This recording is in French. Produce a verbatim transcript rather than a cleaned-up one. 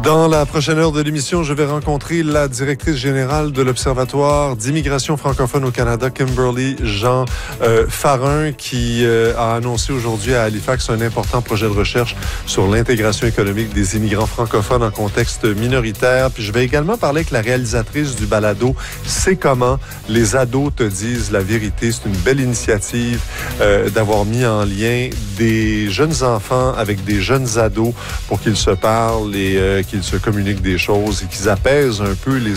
Dans la prochaine heure de l'émission, je vais rencontrer la directrice générale de l'Observatoire d'immigration francophone au Canada, Kimberly Jean euh, Farin, qui euh, a annoncé aujourd'hui à Halifax un important projet de recherche sur l'intégration économique des immigrants francophones en contexte minoritaire. Puis je vais également parler avec la réalisatrice du balado « C'est comment les ados te disent la vérité ». C'est une belle initiative euh, d'avoir mis en lien des jeunes enfants avec des jeunes ados pour qu'ils se parlent et euh, qu'ils se communiquent des choses et qu'ils apaisent un peu les